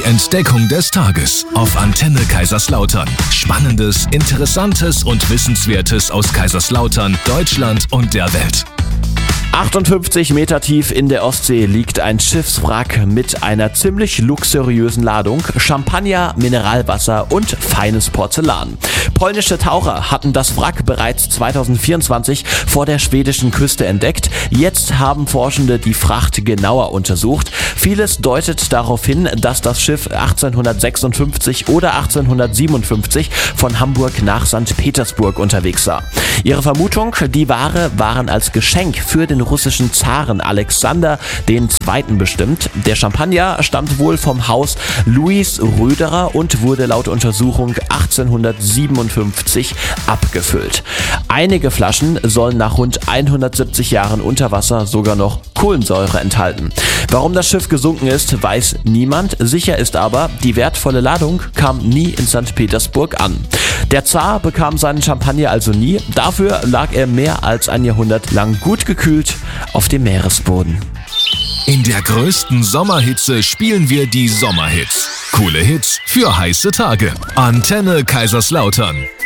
Entdeckung des Tages auf Antenne Kaiserslautern. Spannendes, Interessantes und Wissenswertes aus Kaiserslautern, Deutschland und der Welt. 58 Meter tief in der Ostsee liegt ein Schiffswrack mit einer ziemlich luxuriösen Ladung Champagner, Mineralwasser und feines Porzellan. Polnische Taucher hatten das Wrack bereits 2024 vor der schwedischen Küste entdeckt. Jetzt haben Forschende die Fracht genauer untersucht. Vieles deutet darauf hin, dass das Schiff 1856 oder 1857 von Hamburg nach St. Petersburg unterwegs war. Ihre Vermutung, die Ware waren als Geschenk für den russischen Zaren Alexander II. Bestimmt. Der Champagner stammt wohl vom Haus Louis Röderer und wurde laut Untersuchung 1857 abgefüllt. Einige Flaschen sollen nach rund 170 Jahren unter Wasser sogar noch Kohlensäure enthalten. Warum das Schiff gesunken ist, weiß niemand. Sicher ist aber, die wertvolle Ladung kam nie in St. Petersburg an. Der Zar bekam seinen Champagner also nie. Dafür lag er mehr als ein Jahrhundert lang gut gekühlt auf dem Meeresboden. In der größten Sommerhitze spielen wir die Sommerhits. Coole Hits für heiße Tage. Antenne Kaiserslautern.